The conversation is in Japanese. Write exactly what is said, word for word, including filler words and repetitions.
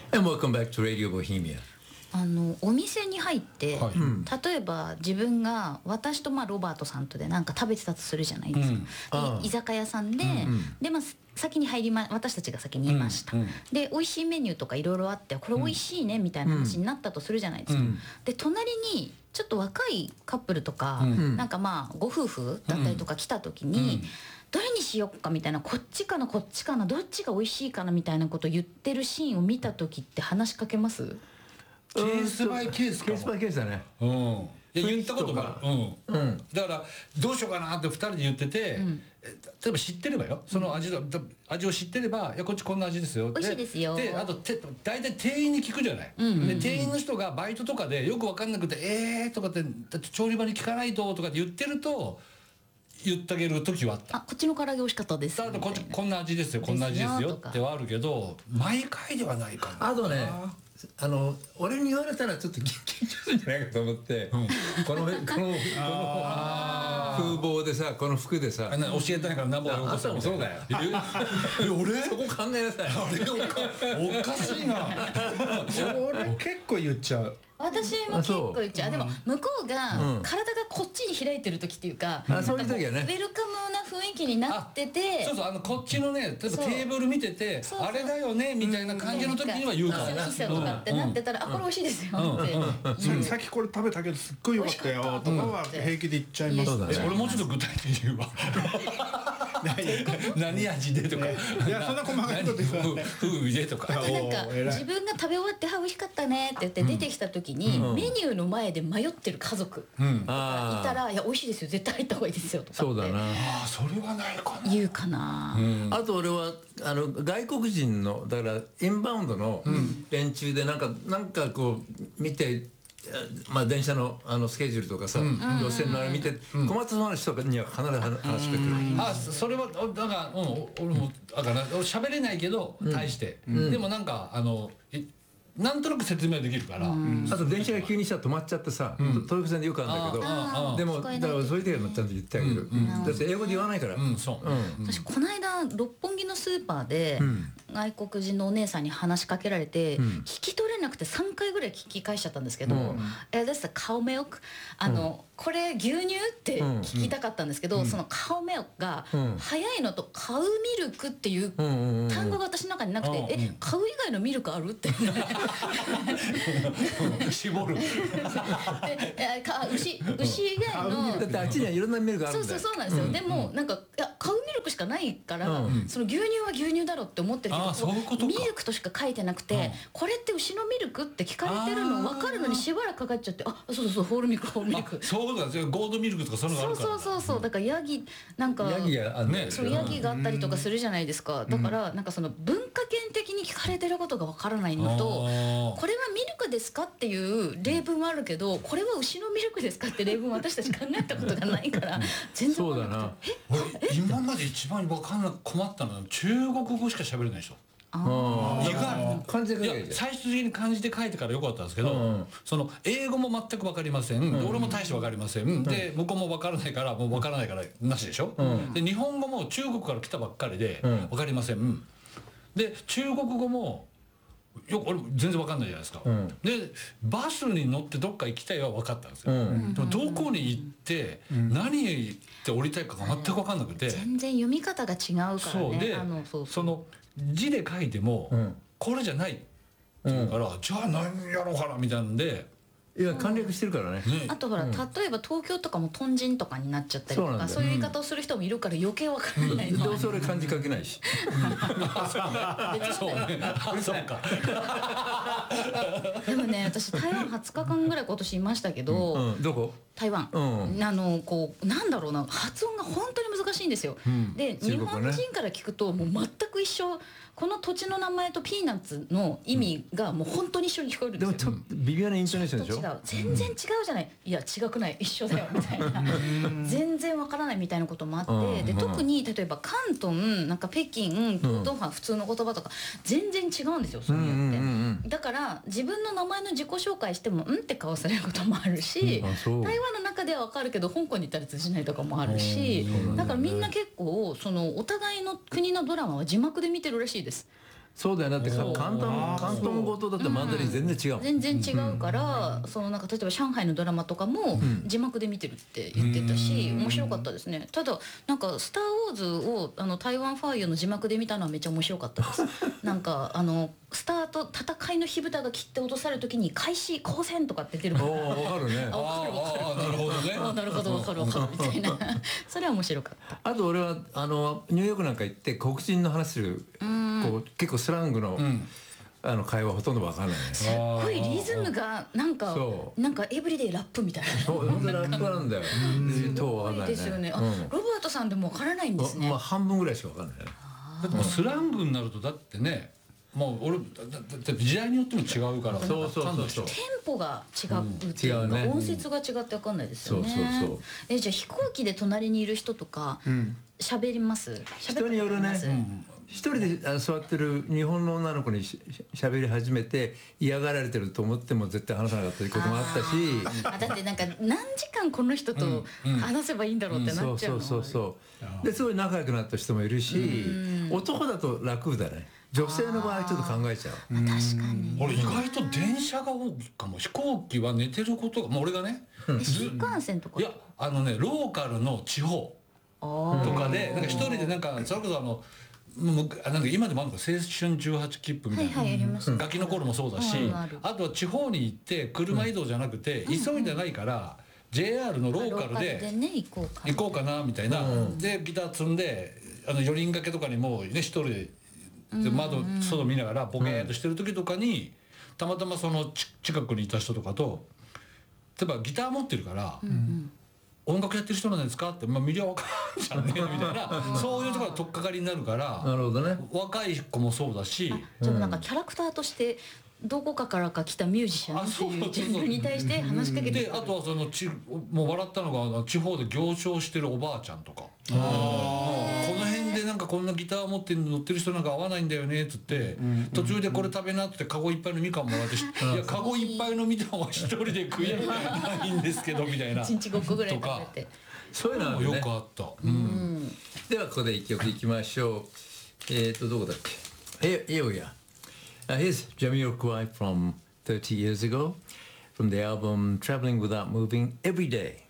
And welcome back to Radio Bohemia. あのお店に入って、 はい、 例えば自分が私とまあロバートさんとでなんか食べてたとするじゃないですか、うん、で居酒屋さんで、うん、でまあ先に入りま私たちが先にいました、うんうん、で美味しいメニューとかいろいろあってこれ美味しいねみたいな話になったとするじゃないですか、うん、で隣にちょっと若いカップルとか、うん、なんかまあご夫婦だったりとか来た時に、うんうん、どれにしよっかみたいなこっちかなこっちかなどっちが美味しいかなみたいなことを言ってるシーンを見た時って話しかけます？ ケースバイケースかケースバイケースだね。 うん。いや言ったことが、うん、うん。だからどうしようかなって二人で言ってて、うん、例えば知ってればよ、その味の、うん、味を知ってれば、いやこっちこんな味ですよ。 美味しいですよ。 で、あとて大体店員に聞くじゃない。うんうんうん、で店員の人がバイトとかでよく分かんなくて、えーとかって調理場に聞かないととかって言ってると。言ってあげる時はあった。 あ、こっちの唐揚げ美味しかったです。 だこっちこんな味ですよこんな味ですよってはあるけど毎回ではないかな。 あとねあの俺に言われたらちょっと緊張するんじゃないかと思って、うん、このこのこの風貌でさこの服でさ教えたいから何本もそうだよ。え俺そこ考えなさい。 あれおかしいな。 俺結構言っちゃう。 私も結構言っちゃう。でも向こうが体がこっちに開いてる時っていうか、うん、そういう時はねウェルカムな雰囲気になってて、 そうそうあのこっちのね例えばテーブル見ててあれだよねみたいな感じの時には言うからな。そうとかってなってたら、うん、あこれ美味しいですよって、 さっきこれ食べたけどすっごい良かったよとかは平気で言っちゃいますね。 俺もうちょっと具体的に言うわ。何味でとか、いやそんな細かいこと言わない。 風味でとか。 あとなんか自分が食べ終わってあ美味しかったねって言って出てきた時にメニューの前で迷ってる家族がいたらいや美味しいですよ絶対入った方がいいですよとかって。 そうだな。 あそれはないかな。 言うかな。 あと俺はあの外国人のだからインバウンドの連中でなんかなんかこう見て。まあ電車のあのスケジュールとかさ、路線のあれ見て困ったそうな人には必ず話しかける。 あ、それはだから、うん、俺もだから喋れないけど対して、でもなんかあのなんとなく説明できるから。 あと電車が急にさ止まっちゃってさ、東横線でよくあるんだけど、でもだからそういう時はちゃんと言ってあげる。だって英語で言わないから。 私この間六本木のスーパーで外国人のお姉さんに話しかけられて聞き取れなくてさんかいぐらい聞き返しちゃったんですけど、えですカウミルクあのこれ牛乳って聞きたかったんですけど、そのカウミルクが早いのとカウミルクっていう単語が私の中になくて、えカウ以外のミルクあるって。 絞る。 でか牛牛以外のだってあっちにはいろんなミルクあるんだよ。 そうそうそうなんですよ。でもなんかいやカウミルクしかないからその牛乳は牛乳だろうって思ってるけどミルクとしか書いてなくてこれって牛のミルクって聞かれてるの分かるのにしばらくかかっちゃってあそうそうそうホールミルクホールミルク。 そうなんですよ。ゴールドミルクとかそういうのがあるから。 そうそうそうだからヤギなんかヤギがねそうヤギがあったりとかするじゃないですか。だからなんかその文化圏的に聞かれてることが分からないのとこれはミルクですかっていう例文はあるけどこれは牛のミルクですかって例文私たち考えたことがないから全然分からなくて俺今まで一番分かんなく困ったのは中国語しか喋れないでしょ。 あ意外漢字で書いて最終的に漢字で書いてからよかったんですけど、うん、その英語も全く分かりません、うん、俺も大して分かりません、うん、で向こうも分からないからもう分からないからなしでしょ、うん、で日本語も中国から来たばっかりで分かりません、うん、で中国語もよく俺全然分かんないじゃないですか、うん、でバスに乗ってどっか行きたいは分かったんですよ、うん、でもどこに行って、うん、何って降りたいかが全く分かんなくて、 全然読み方が違うからね。 そうであのそうそうその字で書いても、うん、これじゃないって言うから、うん、じゃあ何やろうかなみたいなんでいや簡略してるからね、 うん、あとほら、うん、例えば東京とかもトンジンとかになっちゃったりとか そ, そういう言い方をする人もいるから余計わからない、 うん、どうせ俺漢字書けないしそうねそうかでもね私台湾はつかかんぐらい今年いましたけど、 うんうん、どこ台湾、うん、あのこうなんだろうな発音が本当に難しいんですよ、うん、で、ね、日本人から聞くともう全く一緒この土地の名前とピーナッツの意味がもう本当に一緒に聞こえるんですよ。 でもちょっと微妙なイントネーションでしょ。 違う全然違うじゃない、うん、いや違くない一緒だよみたいな全然わからないみたいなこともあって、うん、で特に例えば広東なんか北京東東は普通の言葉とか全然違うんですよそれによって、うんうんうん、だから自分の名前の自己紹介してもうんって顔されることもあるし、うん、台湾の中ではわかるけど香港に行ったら通じないとかもあるし、うん、だからみんな結構そのお互いの国のドラマは字幕で見てるらしいです。 そうだよ。だってか広東広東語とだってマンダリン全然違うもん。 全然違うから、そのなんか例えば上海のドラマとかも字幕で見てるって言ってたし、面白かったですね。ただなんか「スター・ウォーズ」をあの台湾ファイヤーの字幕で見たのはめっちゃ面白かったです。なんかあのスタート戦いの火蓋が切って落とされる時に開始交戦とかって出るから、 おお、わかるね。 あ、わかるわかる、 ああなるほどね。 あ、なるほどわかるわかるみたいなそれは面白かった。 あと俺はあのニューヨークなんか行って黒人の話するこう結構スラングの、あの会話ほとんどわからないね。 すっごいリズムがなんかなんかエブリデイラップみたいな。 そう本当にラップなんだよ。とわかんないね。 ですよね。あ、ロバートさんでもわからないんですね。 まあ半分ぐらいしかわかんない。 だってもうスラングになるとだってね、もう俺だって時代によっても違うから。 そうそうそうそう。 テンポが違うっていうか、音節が違ってわかんないですよね。 そうそうそう。 え、じゃあ飛行機で隣にいる人とか喋ります？ 人によるね。一人で座ってる日本の女の子にしゃべり始めて嫌がられてると思っても絶対話さなかったこともあったし、 あ、だってなんか何時間この人と話せばいいんだろうってなっちゃうの。 そうそうそうそう。ですごい仲良くなった人もいるし、男だと楽だね。女性の場合ちょっと考えちゃう。 確かに。 俺意外と電車が多いかも。飛行機は寝てることが、もう俺がね、 新幹線とか。 いやあのね、ローカルの地方とかでなんか一人でなんかそれこそあのもうなんか今でもあるのか、青春じゅうはち切符みたいな、 はいはい、あります。 ガキの頃もそうだし、あとは地方に行って車移動じゃなくて急いでないから ジェイアール のローカルで行こうかなみたいな、でギター積んであのよにん掛けとかにもね一人で窓外見ながらボケーっとしてる時とかにたまたまその近くにいた人とかと、例えばギター持ってるから音楽やってる人なんですかって、まあ、魅力じゃんねみたいなそういうところが取っかかりになるから。 なるほどね。 若い子もそうだし、 でもなんかキャラクターとしてどこかからか来たミュージシャンっていう自分に対して話しかけて、 であとはそのちもう笑ったのが地方で行商してるおばあちゃんとか、この辺でなんかこんなギター持って乗ってる人なんか合わないんだよねっつって、途中でこれ食べなってカゴいっぱいのみかんもらって、いやカゴいっぱいのみかんは一人で食えないんですけどみたいな、 いちにちごこぐらい食べて、 そういうのもよくあった。 ではここで一曲いきましょう。えっとどこだっけ。え、えよや。Uh, here's Jamiroquai from thirty years ago, from the album Traveling Without Moving Every Day.